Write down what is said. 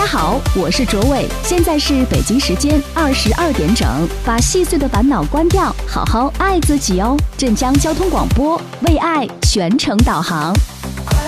好，我是卓伟，现在是北京时间22点整，把细碎的烦恼关掉，好好爱自己哦。镇江交通广播，为爱全程导航。